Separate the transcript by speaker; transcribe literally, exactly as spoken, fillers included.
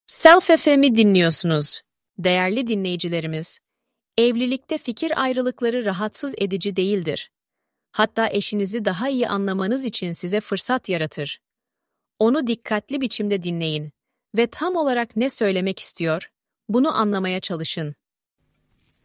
Speaker 1: Self F M'i dinliyorsunuz. Değerli dinleyicilerimiz, evlilikte fikir ayrılıkları rahatsız edici değildir. Hatta eşinizi daha iyi anlamanız için size fırsat yaratır. Onu dikkatli biçimde dinleyin ve tam olarak ne söylemek istiyor, bunu anlamaya çalışın.